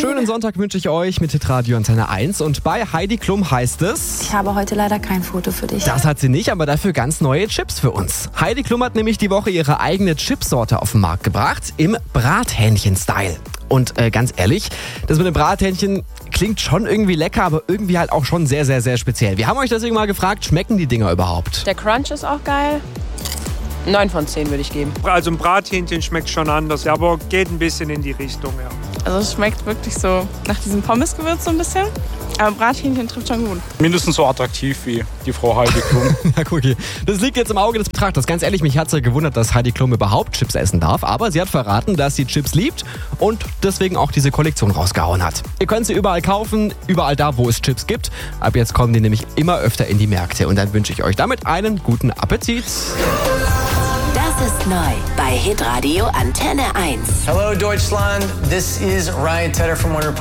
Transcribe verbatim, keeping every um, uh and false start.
Schönen Sonntag wünsche ich euch mit Hitradio Antenne eins. Und bei Heidi Klum heißt es... Ich habe heute leider kein Foto für dich. Das hat sie nicht, aber dafür ganz neue Chips für uns. Heidi Klum hat nämlich die Woche ihre eigene Chipsorte auf den Markt gebracht, im Brathähnchen-Style. Und äh, ganz ehrlich, das mit dem Brathähnchen klingt schon irgendwie lecker, aber irgendwie halt auch schon sehr, sehr, sehr speziell. Wir haben euch deswegen mal gefragt, schmecken die Dinger überhaupt? Der Crunch ist auch geil. neun von zehn würde ich geben. Also ein Brathähnchen schmeckt schon anders, aber geht ein bisschen in die Richtung, ja. Also es schmeckt wirklich so nach diesem Pommesgewürz so ein bisschen. Aber Brathähnchen trifft schon gut. Mindestens so attraktiv wie die Frau Heidi Klum. Ja, guck hier. Das liegt jetzt im Auge des Betrachters. Ganz ehrlich, mich hat es ja gewundert, dass Heidi Klum überhaupt Chips essen darf. Aber sie hat verraten, dass sie Chips liebt und deswegen auch diese Kollektion rausgehauen hat. Ihr könnt sie überall kaufen, überall da, wo es Chips gibt. Ab jetzt kommen die nämlich immer öfter in die Märkte. Und dann wünsche ich euch damit einen guten Appetit. Das ist neu bei Hitradio Antenne eins. Hello Deutschland, this is Ryan Tedder from OneRepublic.